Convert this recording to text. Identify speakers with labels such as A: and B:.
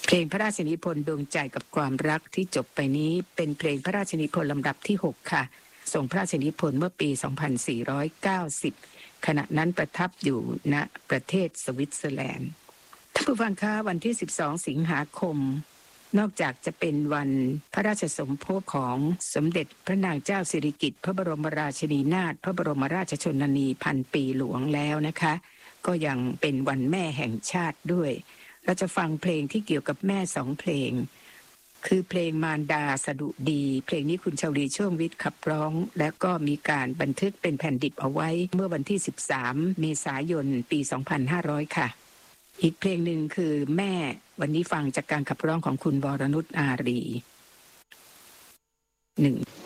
A: เพลงพระราชนิพนธ์ดวงใจกับความรักที่จบไปนี้เป็นเพลงพระราชนิพนธ์ลำดับที่6ค่ะส่งพระราชนิพนธ์เมื่อปี 2490 ขณะนั้นประทับอยู่ณประเทศสวิตเซอร์แลนด์ท่านผู้ฟังคะวันที่ 12 สิงหาคมนอกจากจะเป็นวันพระราชสมภพของสมเด็จพระนางเจ้าสิริกิติ์พระบรมราชินีนาถพระบรมราชชนนีพันปีหลวงแล้วนะคะก็ยังเป็นวันแม่แห่งชาติด้วยเราจะฟังเพลงที่เกี่ยวกับแม่2เพลงคือเพลงมารดาสดุดีเพลงนี้คุณชลีช่วงวิทย์ขับร้องและก็มีการบันทึกเป็นแผ่นดิบเอาไว้เมื่อวันที่ 13 เมษายน ปี 2500 ค่ะอีกเพลงหนึ่งคือแม่วันนี้ฟังจากการขับร้องของคุณวรนุชอารี1